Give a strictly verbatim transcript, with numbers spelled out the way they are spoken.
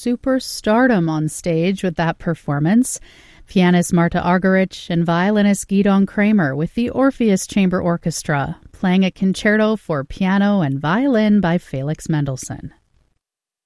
superstardom on stage with that performance. Pianist Marta Argerich and violinist Gidon Kramer with the Orpheus Chamber Orchestra, playing a concerto for piano and violin by Felix Mendelssohn.